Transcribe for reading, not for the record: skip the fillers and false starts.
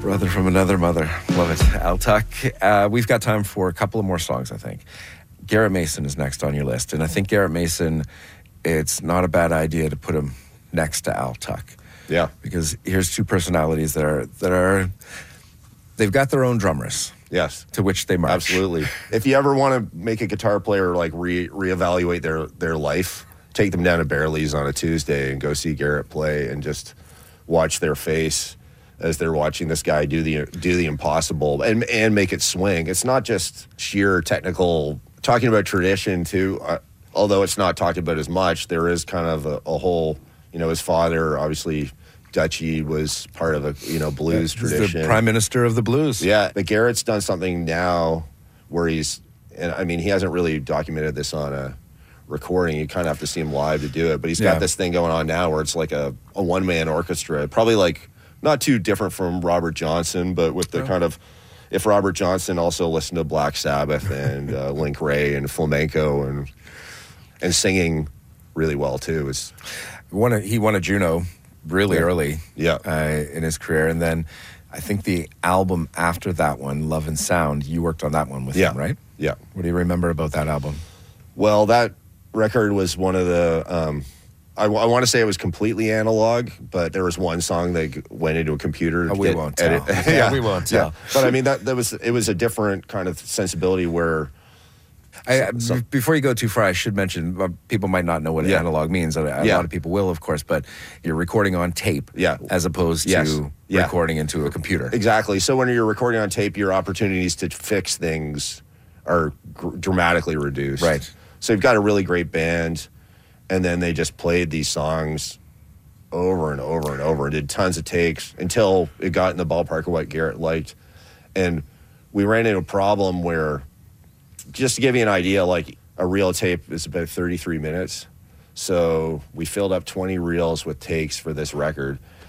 Brother from another mother. Love it. Al Tuck. We've got time for a couple of more songs, I think. Garrett Mason is next on your list. And I think Garrett Mason, it's not a bad idea to put him next to Al Tuck. Yeah. Because here's two personalities that are they've got their own drummers. Yes. To which they march. Absolutely. If you ever want to make a guitar player like reevaluate their life, take them down to Bearley's on a Tuesday and go see Garrett play and just watch their face as they're watching this guy do the impossible and make it swing. It's not just sheer technical. Talking about tradition too, although it's not talked about as much, there is kind of a whole, his father, obviously, Dutchie was part of a blues tradition. The prime minister of the blues. Yeah, but Garrett's done something now where he hasn't really documented this on a recording. You kind of have to see him live to do it, but he's got this thing going on now where it's like a one-man orchestra, probably like not too different from Robert Johnson, but with the kind of, if Robert Johnson also listened to Black Sabbath and Link Wray and flamenco and singing really well too. He won a Juno really early in his career. And then I think the album after that one, Love and Sound, you worked on that one with him, right? Yeah. What do you remember about that album? Well, that record was one of the, I want to say it was completely analog, but there was one song that went into a computer. We won't tell. Yeah, we won't tell. But I mean, it was a different kind of sensibility where... Before you go too far, I should mention, people might not know what analog means. A lot of people will, of course, but you're recording on tape as opposed to recording into a computer. Exactly. So when you're recording on tape, your opportunities to fix things are dramatically reduced. Right. So you've got a really great band, and then they just played these songs over and over and over and did tons of takes until it got in the ballpark of what Garrett liked. And we ran into a problem where... Just to give you an idea, like a reel tape is about 33 minutes. So we filled up 20 reels with takes for this record.